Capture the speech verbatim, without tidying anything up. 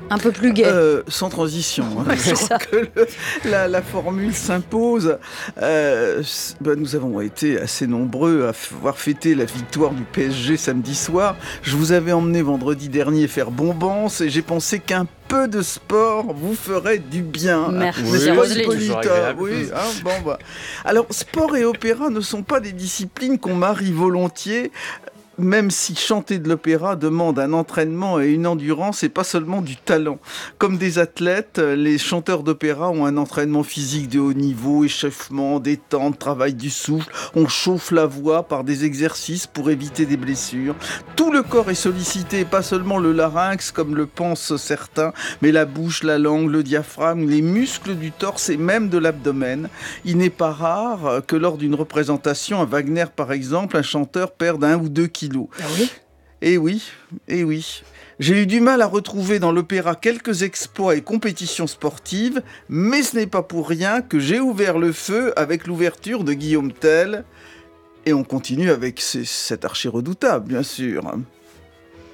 Un peu plus gai. Euh, sans transition. Hein. Ouais, c'est Je ça. crois que le- la, la formule s'impose. Euh, c- ben, nous avons été assez nombreux à avoir fêté la victoire du P S G samedi soir. Je vous avais emmené vendredi dernier faire Bombance et j'ai pensé qu'un peu de sport vous ferait du bien. Merci, N'est-ce pas, Roselyne. Hippolyte? Toujours agréable. Oui, hein, bon, bah. Alors, sport et opéra ne sont pas des disciplines qu'on marie volontiers. Même si chanter de l'opéra demande un entraînement et une endurance et pas seulement du talent. Comme des athlètes, les chanteurs d'opéra ont un entraînement physique de haut niveau, échauffement, détente, travail du souffle. On chauffe la voix par des exercices pour éviter des blessures. Tout le corps est sollicité, pas seulement le larynx comme le pensent certains, mais la bouche, la langue, le diaphragme, les muscles du torse et même de l'abdomen. Il n'est pas rare que lors d'une représentation, à Wagner par exemple, un chanteur perde un ou deux kilos. Ah oui. Eh oui, eh oui. J'ai eu du mal à retrouver dans l'opéra quelques exploits et compétitions sportives, mais ce n'est pas pour rien que j'ai ouvert le feu avec l'ouverture de Guillaume Tell. Et on continue avec ces- cet archer redoutable, bien sûr.